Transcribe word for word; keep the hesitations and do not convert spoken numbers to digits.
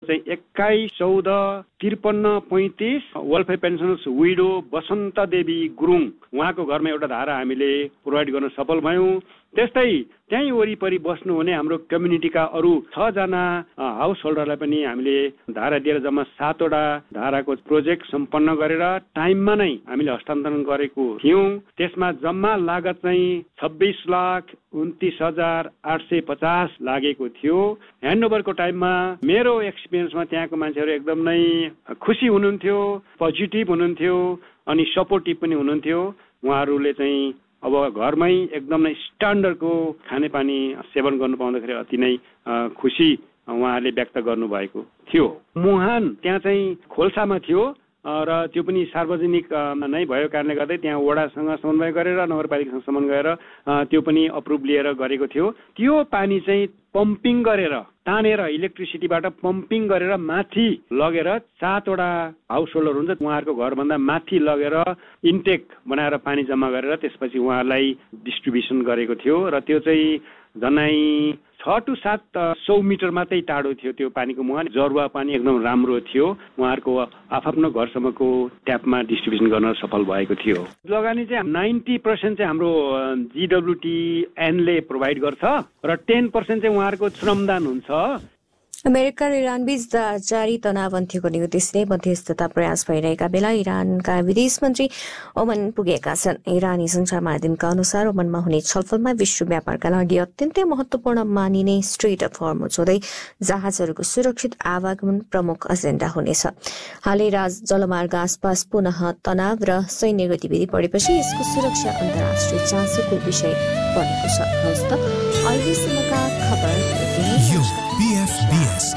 चाहिँ एक्काइस चौध त्रिपन्न पैँतिस वेलफेयर पेन्सनर्स विडो बसन्त देवी गुरुङ उहाँको घरमा एउटा धारा हामीले प्रोभाइड गर्न सफल भयौँ। त्यस्तै त्यहीँ वरिपरि बस्नुहुने हाम्रो कम्युनिटीका अरू छजना हाउस होल्डरलाई पनि हामीले धारा दिएर जम्मा सातवटा धाराको प्रोजेक्ट सम्पन्न गरेर टाइममा नै हामीले हस्तान्तरण गरेको थियौँ। त्यसमा जम्मा लागत चाहिँ छब्बिस लाख उन्तिस हजार आठ सय पचास लागेको थियो। ह्यान्डओभरको टाइममा मेरो एक्सपिरियन्समा त्यहाँको मान्छेहरू एकदमै खुसी हुनुहुन्थ्यो, पोजिटिभ हुनुहुन्थ्यो अनि सपोर्टिभ पनि हुनुहुन्थ्यो। उहाँहरूले चाहिँ अब घरमै एकदमै स्ट्यान्डर्डको खानेपानी सेवन गर्नु पाउँदाखेरि अति नै खुसी उहाँहरूले व्यक्त गर्नुभएको थियो। मुहान त्यहाँ चाहिँ खोल्सामा थियो र त्यो पनि सार्वजनिक नै भएको कारणले गर्दै त्यहाँ वडासँग समन्वय गरेर नगरपालिकासँग समन्वय गरेर त्यो पनि अप्रुभ लिएर गरेको थियो। त्यो पानी चाहिँ पम्पिङ गरेर तानेर इलेक्ट्रिसिटीबाट पम्पिङ गरेर माथि लगेर सातवटा हाउस होल्डर हुन्छ उहाँहरूको घरभन्दा माथि लगेर इन्टेक बनाएर पानी जम्मा गरेर त्यसपछि उहाँहरूलाई डिस्ट्रिब्युसन गरेको थियो र त्यो चाहिँ झन्नै छ टु सात सौ मिटर मात्रै टाढो थियो त्यो पानीको मुहान। जरुवा पानी एकदम राम्रो थियो, उहाँहरूको आफ्नो घरसम्मको ट्यापमा डिस्ट्रिब्युसन गर्न सफल भएको थियो। लगानी चाहिँ नाइन्टी पर्सेन्ट चाहिँ हाम्रो जिडब्ल्युटीएनले प्रोभाइड गर्छ र टेन पर्सेन्ट चाहिँ उहाँहरूको श्रमदान हुन्छ। अमेरिका र इरान बीच जारी तनाव अन्त्यको निम्ति नै मध्यस्थता प्रयास भइरहेका बेला इरानका विदेश मन्त्री ओमान पुगेका छन्। इरानी सञ्चार माध्यमका अनुसार ओमानमा हुने छलफलमा विश्व व्यापारका लागि अत्यन्तै महत्वपूर्ण मानिने स्ट्रेट अफ हर्मुज हुँदै जहाजहरूको सुरक्षित आवागमन प्रमुख एजेन्डा हुनेछ। हालै राज जलमार्ग आसपास पुनः तनाव र सैन्य गतिविधि बढेपछि यसको सुरक्षा अन्तर्राष्ट्रिय चासोको विषय बनेको छ। अहिलेसम्मका खबर